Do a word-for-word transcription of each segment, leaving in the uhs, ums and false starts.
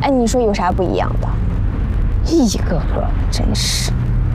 哎，你说有啥不一样的？一个个真是。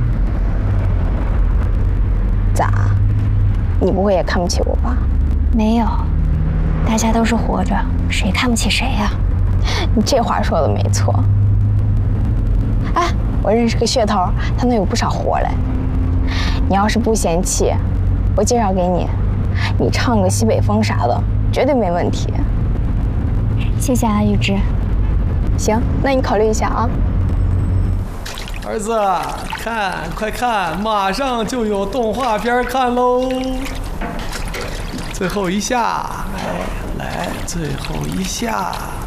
咋？你不会也看不起我吧？ 没有，大家都是活着，谁看不起谁呀？ 你这话说的没错。哎，我认识个噱头，他能有不少活嘞。你要是不嫌弃，我介绍给你，你唱个西北风啥的，绝对没问题。 谢谢啊，玉芝。 行，那你考虑一下啊。 儿子，看，快看，马上就有动画片看喽！最后一下，来来，最后一下，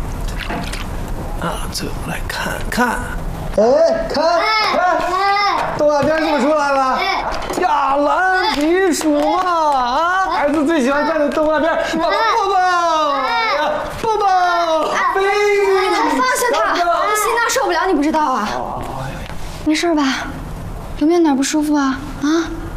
啊，最后来看看。哎，看，看，动画片是不是出来了？呀，蓝皮鼠嘛，啊，儿子最喜欢看的动画片，爸爸抱抱，呀，抱抱，飞。 放下他，我心脏受不了，你不知道啊？没事吧？有没有哪儿不舒服啊？啊？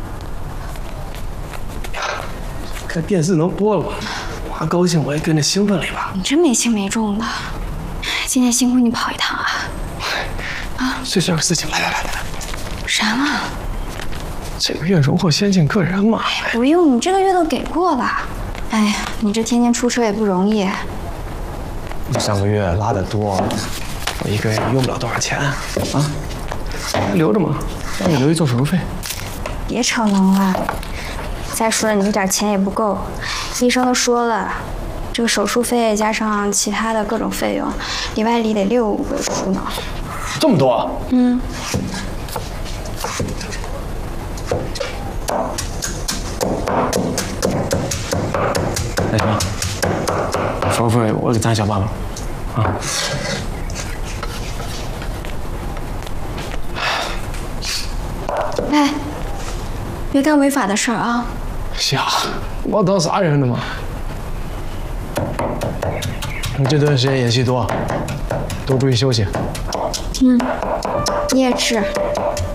看电视能播了吧？妈高兴，我也跟着兴奋了一把。 你真没轻没重的，今天辛苦你跑一趟啊！ 啊，这是个事情，来来来来， 啥嘛？ 这个月荣获先进个人嘛。 不用，你这个月都给过了。哎呀，你这天天出车也不容易。 你上个月拉的多，我一个月用不了多少钱啊，留着嘛，让你留一做手术费。 别逞能了。再说了，你这点钱也不够，医生都说了，这个手术费加上其他的各种费用，里外里得六位数呢。 这么多？ 嗯。 那行，手术费我给咱想办法，啊。 哎，别干违法的事儿啊！ 瞎，我当啥人呢嘛？你这段时间演戏多，多注意休息。 嗯，你也是。